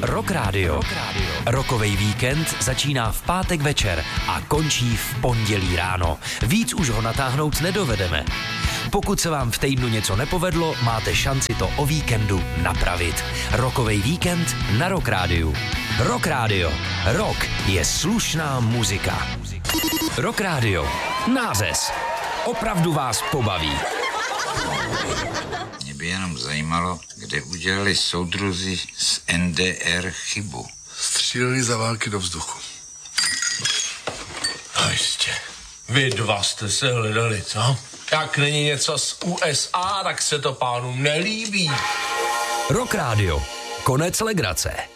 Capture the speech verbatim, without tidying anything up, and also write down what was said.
Rock Radio. Rockovej víkend začíná v pátek večer a končí v pondělí ráno. Víc už ho natáhnout nedovedeme. Pokud se vám v týdnu něco nepovedlo, máte šanci to o víkendu napravit. Rockovej víkend na Rock Radio. Rock Radio. Rock je slušná muzika. Rock Radio. Nářez. Opravdu vás pobaví. Mě by jenom zajímalo, kde udělali soudruzi z N D R chybu. Stříleli za války do vzduchu. No jistě. Vy dva jste se hledali, co? Jak není něco z U S A, tak se to pánům nelíbí. Rock Radio. Konec legrace.